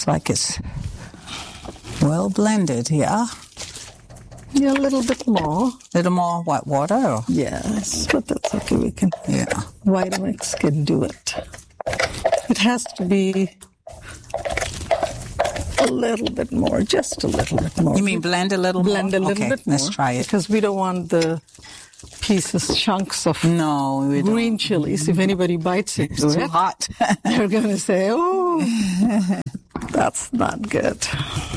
Looks like it's well blended, yeah? Yeah, a little bit more. A little more white water? Or? Yes, but that's okay. We can. Yeah. Vitamix can do it. It has to be a little bit more, just a little bit more. You mean blend a little more? Blend a little bit more. Let's try it. Because we don't want the pieces, chunks of No, we don't. green chilies. If anybody bites into It's too it, hot. they're going to say, oh, that's not good.